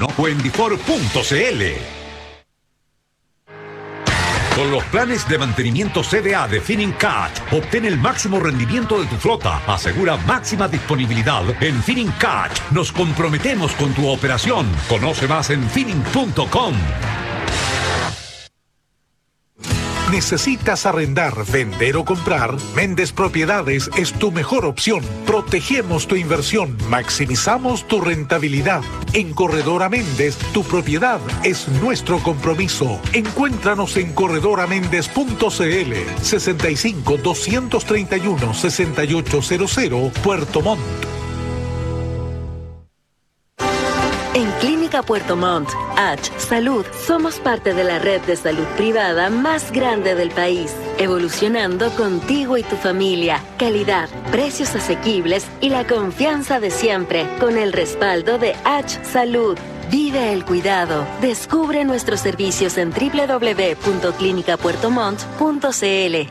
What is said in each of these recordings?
o en difor.cl. Con los planes de mantenimiento CDA de Finincat, obtén el máximo rendimiento de tu flota. Asegura máxima disponibilidad. En Finincat nos comprometemos con tu operación. Conoce más en finin.com. ¿Necesitas arrendar, vender o comprar? Méndez Propiedades es tu mejor opción. Protegemos tu inversión, maximizamos tu rentabilidad. En Corredora Méndez, tu propiedad es nuestro compromiso. Encuéntranos en corredoramendez.cl 65 231 6800 Puerto Montt. En Clínica Puerto Montt, H Salud, somos parte de la red de salud privada más grande del país, evolucionando contigo y tu familia. Calidad, precios asequibles y la confianza de siempre, con el respaldo de H Salud. Vive el cuidado. Descubre nuestros servicios en www.clinicapuertomont.cl.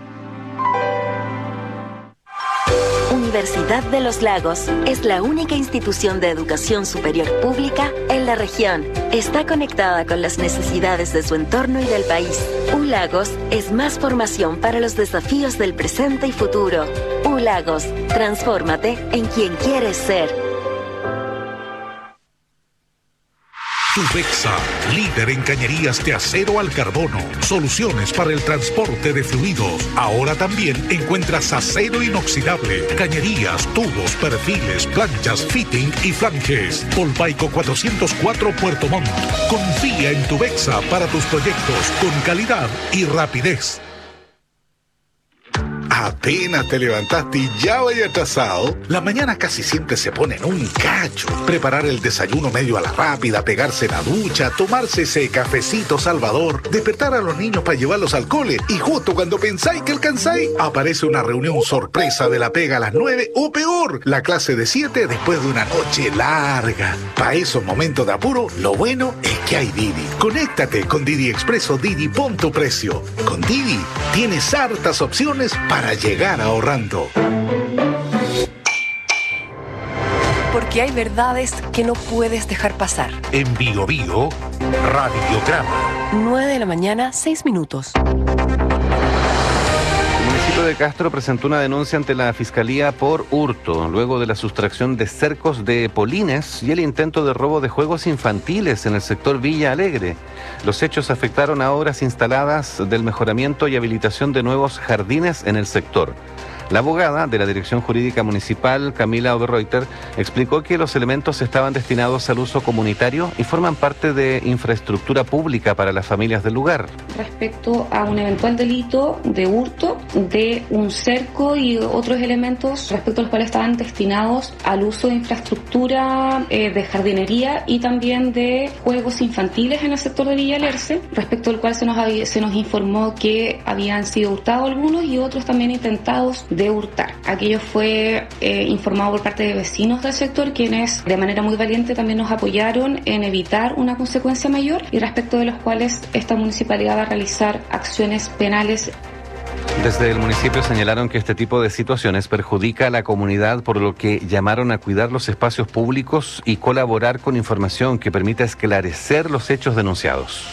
Universidad de los Lagos es la única institución de educación superior pública en la región. Está conectada con las necesidades de su entorno y del país. ULagos es más formación para los desafíos del presente y futuro. ULagos, transfórmate en quien quieres ser. Tubexa, líder en cañerías de acero al carbono. Soluciones para el transporte de fluidos. Ahora también encuentras acero inoxidable, cañerías, tubos, perfiles, planchas, fitting y flanges. Polpaico 404 Puerto Montt. Confía en Tubexa para tus proyectos con calidad y rapidez. Apenas te levantaste y ya vaya atrasado. La mañana casi siempre se pone en un cacho. Preparar el desayuno medio a la rápida, pegarse la ducha, tomarse ese cafecito salvador, despertar a los niños para llevarlos al cole y justo cuando pensáis que alcanzáis, aparece una reunión sorpresa de la pega a las 9 o peor, la clase de 7 después de una noche larga. Para esos momentos de apuro, lo bueno es que hay Didi. Conéctate con Didi Expreso Didi, pon tu precio. Con Didi tienes hartas opciones para llegar ahorrando. Porque hay verdades que no puedes dejar pasar. En Bio Bio, Radiograma. 9 de la mañana, 6 minutos. El municipio de Castro presentó una denuncia ante la Fiscalía por hurto, luego de la sustracción de cercos de polines y el intento de robo de juegos infantiles en el sector Villa Alegre. Los hechos afectaron a obras instaladas del mejoramiento y habilitación de nuevos jardines en el sector. La abogada de la Dirección Jurídica Municipal, Camila Oberreuter, explicó que los elementos estaban destinados al uso comunitario y forman parte de infraestructura pública para las familias del lugar. Respecto a un eventual delito de hurto de un cerco y otros elementos respecto a los cuales estaban destinados al uso de infraestructura de jardinería y también de juegos infantiles en el sector de Villa Alerce, respecto al cual se nos informó que habían sido hurtados algunos y otros también intentados de hurtar. Aquello fue informado por parte de vecinos del sector, quienes de manera muy valiente también nos apoyaron en evitar una consecuencia mayor y respecto de los cuales esta municipalidad va a realizar acciones penales. Desde el municipio señalaron que este tipo de situaciones perjudica a la comunidad, por lo que llamaron a cuidar los espacios públicos y colaborar con información que permita esclarecer los hechos denunciados.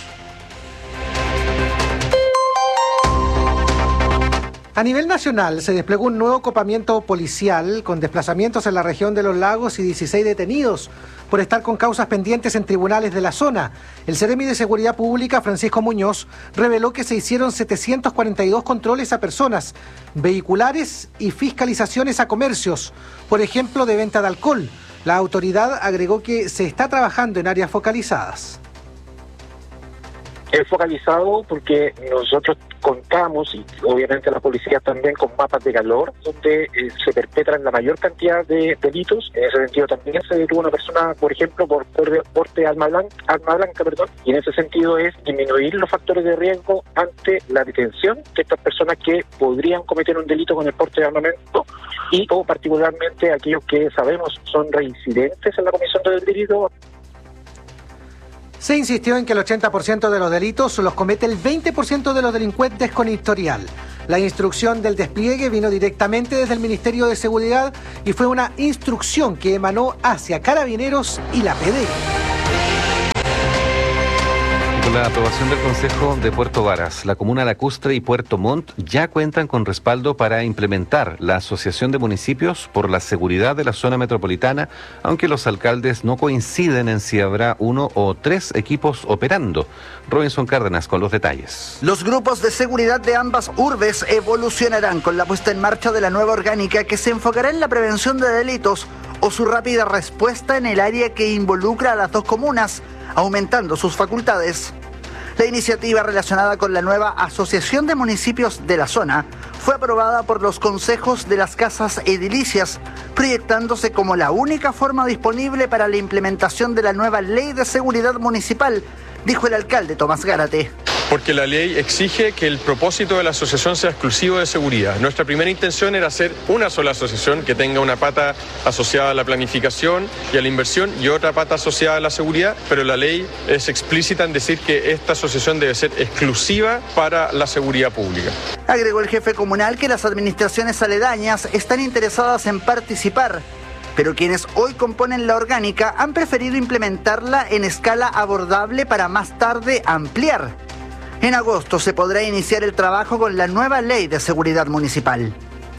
A nivel nacional se desplegó un nuevo copamiento policial con desplazamientos en la región de Los Lagos y 16 detenidos por estar con causas pendientes en tribunales de la zona. El Seremi de Seguridad Pública, Francisco Muñoz, reveló que se hicieron 742 controles a personas, vehiculares y fiscalizaciones a comercios, por ejemplo, de venta de alcohol. La autoridad agregó que se está trabajando en áreas focalizadas. Es focalizado porque nosotros contamos, y obviamente la policía también, con mapas de calor, donde se perpetran la mayor cantidad de delitos. En ese sentido también se detuvo una persona, por ejemplo, por porte de arma blanca, y en ese sentido es disminuir los factores de riesgo ante la detención de estas personas que podrían cometer un delito con el porte de armamento, y o particularmente aquellos que sabemos son reincidentes en la comisión del delito. Se insistió en que el 80% de los delitos los comete el 20% de los delincuentes con historial. La instrucción del despliegue vino directamente desde el Ministerio de Seguridad y fue una instrucción que emanó hacia Carabineros y la PD. Con la aprobación del Consejo de Puerto Varas, la comuna Lacustre y Puerto Montt ya cuentan con respaldo para implementar la Asociación de Municipios por la Seguridad de la Zona Metropolitana, aunque los alcaldes no coinciden en si habrá 1 o 3 equipos operando. Robinson Cárdenas con los detalles. Los grupos de seguridad de ambas urbes evolucionarán con la puesta en marcha de la nueva orgánica que se enfocará en la prevención de delitos o su rápida respuesta en el área que involucra a las dos comunas, aumentando sus facultades. La iniciativa relacionada con la nueva Asociación de Municipios de la Zona fue aprobada por los consejos de las casas edilicias, proyectándose como la única forma disponible para la implementación de la nueva Ley de Seguridad Municipal, dijo el alcalde Tomás Gárate. Porque la ley exige que el propósito de la asociación sea exclusivo de seguridad. Nuestra primera intención era hacer una sola asociación que tenga una pata asociada a la planificación y a la inversión y otra pata asociada a la seguridad, pero la ley es explícita en decir que esta asociación debe ser exclusiva para la seguridad pública. Agregó el jefe comunal que las administraciones aledañas están interesadas en participar, pero quienes hoy componen la orgánica han preferido implementarla en escala abordable para más tarde ampliar. En agosto se podrá iniciar el trabajo con la nueva Ley de Seguridad Municipal.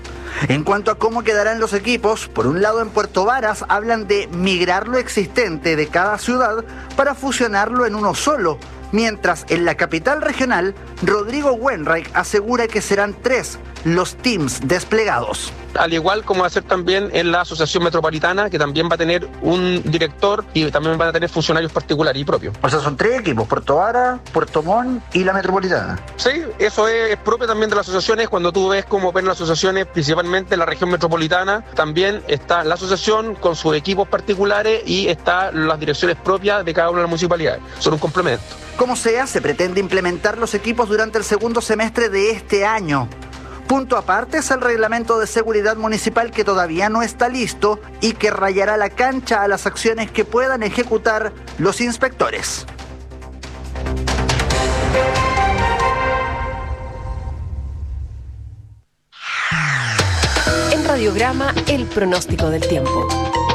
En cuanto a cómo quedarán los equipos, por un lado en Puerto Varas hablan de migrar lo existente de cada ciudad para fusionarlo en uno solo, mientras en la capital regional, Rodrigo Wenreich asegura que serán 3 los teams desplegados. Al igual como va a ser también en la Asociación Metropolitana, que también va a tener un director y también van a tener funcionarios particulares y propios. O sea, son 3 equipos, Puerto Varas, Puerto Montt y la Metropolitana. Sí, eso es propio también de las asociaciones. Cuando tú ves cómo operan las asociaciones, principalmente en la región metropolitana, también está la asociación con sus equipos particulares y están las direcciones propias de cada una de las municipalidades. Son un complemento. Como sea, se pretende implementar los equipos durante el segundo semestre de este año. Punto aparte es el reglamento de seguridad municipal que todavía no está listo y que rayará la cancha a las acciones que puedan ejecutar los inspectores. En Radiograma, el pronóstico del tiempo.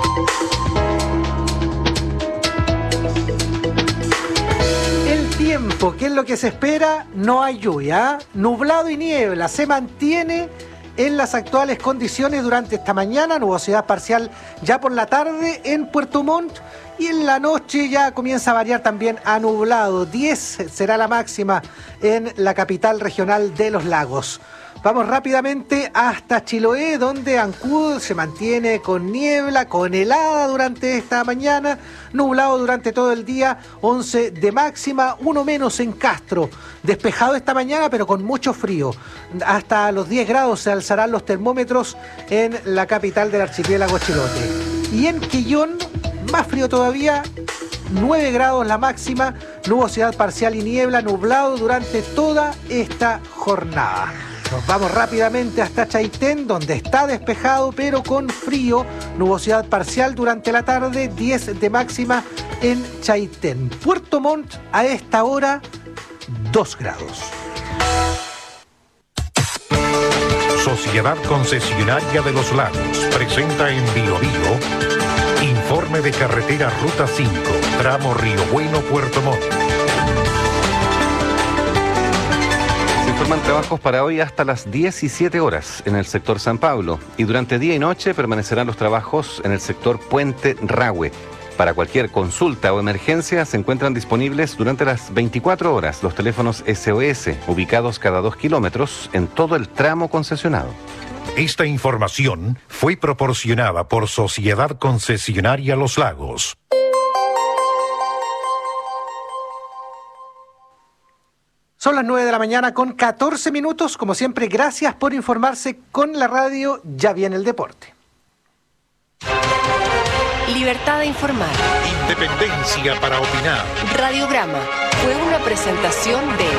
Tiempo, ¿qué es lo que se espera? No hay lluvia, nublado y niebla, se mantiene en las actuales condiciones durante esta mañana, nubosidad parcial ya por la tarde en Puerto Montt y en la noche ya comienza a variar también a nublado, 10 será la máxima en la capital regional de los lagos. Vamos rápidamente hasta Chiloé, donde Ancud se mantiene con niebla, con helada durante esta mañana, nublado durante todo el día, 11 de máxima, 1 menos en Castro. Despejado esta mañana, pero con mucho frío. Hasta los 10 grados se alzarán los termómetros en la capital del archipiélago Chilote. Y en Quillón, más frío todavía, 9 grados la máxima, nubosidad parcial y niebla, nublado durante toda esta jornada. Nos vamos rápidamente hasta Chaitén, donde está despejado pero con frío, nubosidad parcial durante la tarde, 10 de máxima en Chaitén. Puerto Montt a esta hora, 2 grados. Sociedad Concesionaria de los Lagos presenta en Biobío informe de carretera Ruta 5, tramo Río Bueno, Puerto Montt. Informan trabajos para hoy hasta las 17 horas en el sector San Pablo y durante día y noche permanecerán los trabajos en el sector Puente Rahue. Para cualquier consulta o emergencia se encuentran disponibles durante las 24 horas los teléfonos SOS ubicados cada 2 kilómetros en todo el tramo concesionado. Esta información fue proporcionada por Sociedad Concesionaria Los Lagos. Son las 9 de la mañana con 14 minutos. Como siempre, gracias por informarse con la radio. Ya viene el deporte. Libertad de informar. Independencia para opinar. Radiograma fue una presentación de...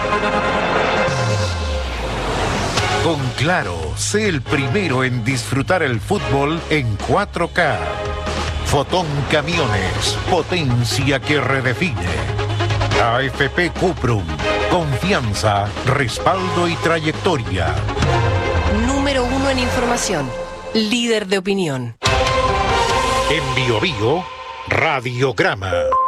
Con Claro, sé el primero en disfrutar el fútbol en 4K. Fotón Camiones, potencia que redefine. AFP Cuprum, confianza, respaldo y trayectoria. Número 1 en información, líder de opinión. En Biobío, Radiograma.